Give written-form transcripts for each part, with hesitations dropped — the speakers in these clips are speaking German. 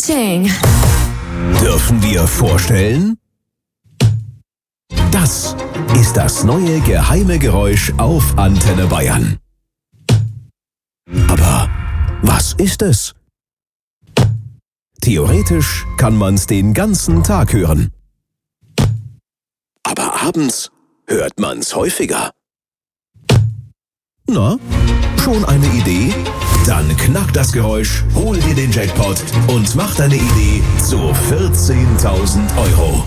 Ka-ching. Dürfen wir vorstellen? Das ist das neue geheime Geräusch auf Antenne Bayern. Aber was ist es? Theoretisch kann man's den ganzen Tag hören. Aber abends hört man's häufiger. Na, schon eine Idee? Dann knack das Geräusch, hol dir den Jackpot und mach deine Idee zu 14.000 €.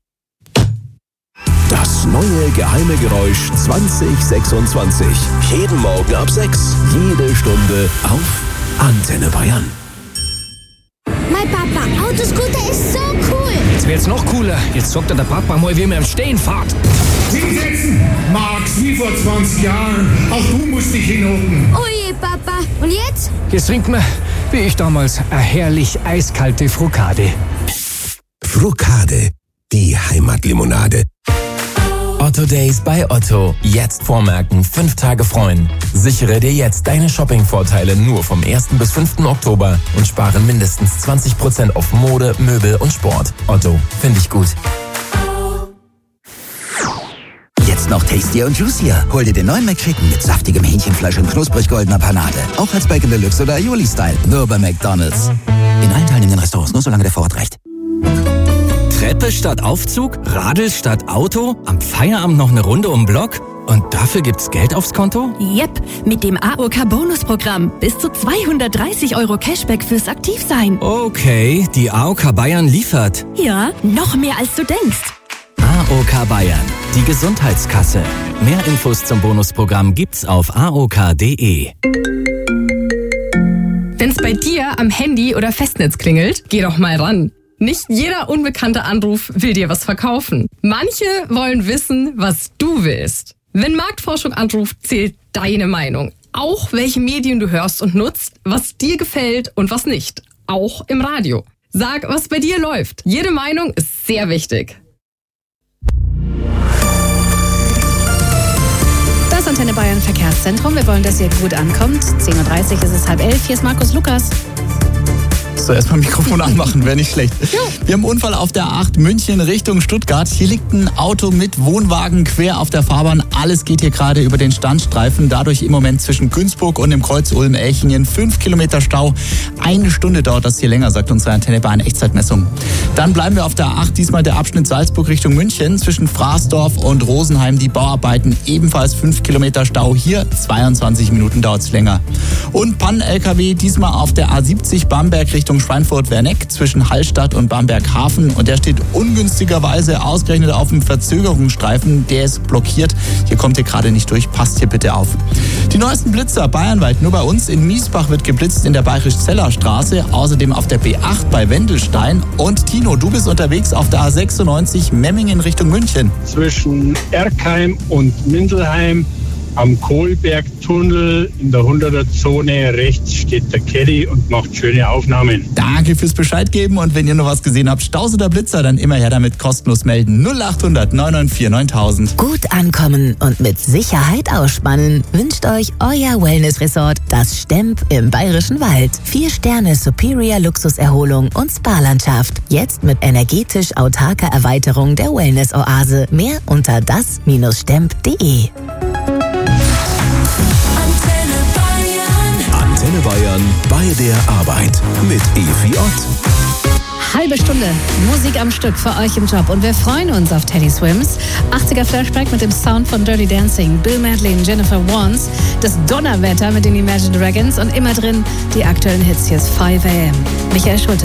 Das neue geheime Geräusch 2026. Jeden Morgen ab 6. Jede Stunde auf Antenne Bayern. Mein Papa, Autoscooter ist so cool. Das wird jetzt noch cooler. Jetzt sagt der Papa mal, wie man am Stehen fährt. Hinsetzen, Max, wie vor 20 Jahren. Auch du musst dich hinhocken. Oje, Papa. Und jetzt? Jetzt trinkt man, wie ich damals, eine herrlich eiskalte Frukade. Frukade, die Heimatlimonade. Otto Days bei Otto. Jetzt vormerken, 5 Tage freuen. Sichere dir jetzt deine Shopping-Vorteile nur vom 1. bis 5. Oktober und spare mindestens 20% auf Mode, Möbel und Sport. Otto, finde ich gut. Jetzt noch tastier und juicier. Hol dir den neuen McChicken mit saftigem Hähnchenfleisch und knusprig goldener Panade. Auch als Bacon Deluxe oder Aioli-Style. Nur bei McDonald's. In allen teilnehmenden Restaurants, nur solange der Vorrat reicht. Treppe statt Aufzug? Radl statt Auto? Am Feierabend noch eine Runde um den Block? Und dafür gibt's Geld aufs Konto? Yep, mit dem AOK-Bonusprogramm. Bis zu 230 € Cashback fürs Aktivsein. Okay, die AOK Bayern liefert. Ja, noch mehr als du denkst. AOK Bayern, die Gesundheitskasse. Mehr Infos zum Bonusprogramm gibt's auf aok.de. Wenn's bei dir am Handy oder Festnetz klingelt, geh doch mal ran. Nicht jeder unbekannte Anruf will dir was verkaufen. Manche wollen wissen, was du willst. Wenn Marktforschung anruft, zählt deine Meinung. Auch welche Medien du hörst und nutzt, was dir gefällt und was nicht. Auch im Radio. Sag, was bei dir läuft. Jede Meinung ist sehr wichtig. Das Antenne Bayern Verkehrszentrum. Wir wollen, dass ihr gut ankommt. 10.30 Uhr ist es 10:30. Hier ist Markus Lukas. So, erstmal Mikrofon anmachen, wäre nicht schlecht. Ja. Wir haben einen Unfall auf der 8 München Richtung Stuttgart. Hier liegt ein Auto mit Wohnwagen quer auf der Fahrbahn. Alles geht hier gerade über den Standstreifen. Dadurch im Moment zwischen Günzburg und dem Kreuz Ulm-Elchingen 5 Kilometer Stau. 1 Stunde dauert das hier länger, sagt unsere Antenne Bayern Echtzeitmessung. Dann bleiben wir auf der 8, diesmal der Abschnitt Salzburg Richtung München. Zwischen Fraßdorf und Rosenheim die Bauarbeiten. Ebenfalls 5 Kilometer Stau. Hier 22 Minuten dauert es länger. Und Pannen-LKW, diesmal auf der A70 Bamberg Richtung Schweinfurt-Werneck zwischen Hallstatt und Bamberg-Hafen. Und der steht ungünstigerweise ausgerechnet auf dem Verzögerungsstreifen. Der ist blockiert. Hier kommt ihr gerade nicht durch. Passt hier bitte auf. Die neuesten Blitzer bayernweit nur bei uns. In Miesbach wird geblitzt in der Bayerisch-Zeller Straße. Außerdem auf der B8 bei Wendelstein. Und Tino, du bist unterwegs auf der A96 Memmingen Richtung München. Zwischen Erkheim und Mindelheim am Kohlbergtunnel in der 100er-Zone rechts steht der Caddy und macht schöne Aufnahmen. Danke fürs Bescheid geben und wenn ihr noch was gesehen habt, Staus oder Blitzer, dann immer her damit kostenlos melden. 0800 994 9000. Gut ankommen und mit Sicherheit ausspannen wünscht euch euer Wellness-Resort, das Stemp im Bayerischen Wald. 4 Sterne Superior Luxuserholung und Spa-Landschaft. Jetzt mit energetisch autarker Erweiterung der Wellness-Oase. Mehr unter das-stemp.de. Antenne Bayern bei der Arbeit mit Evi Ott. Halbe Stunde Musik am Stück für euch im Job und wir freuen uns auf Teddy Swims. 80er Flashback mit dem Sound von Dirty Dancing, Bill Medley und Jennifer Warnes, das Donnerwetter mit den Imagine Dragons und immer drin die aktuellen Hits. Hier ist 5 AM. Michael Schulte.